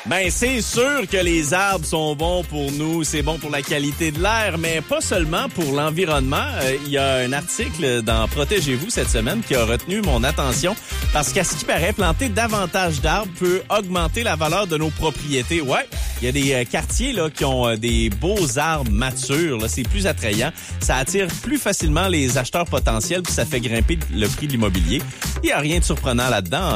Ben, c'est sûr que les arbres sont bons pour nous, c'est bon pour la qualité de l'air, mais pas seulement pour l'environnement. Il y a un article dans Protégez-vous cette semaine qui a retenu mon attention parce qu'à ce qui paraît, planter davantage d'arbres peut augmenter la valeur de nos propriétés. Ouais, il y a des quartiers là qui ont des beaux arbres matures, là, c'est plus attrayant, ça attire plus facilement les acheteurs potentiels puis ça fait grimper le prix de l'immobilier. Il y a rien de surprenant là-dedans.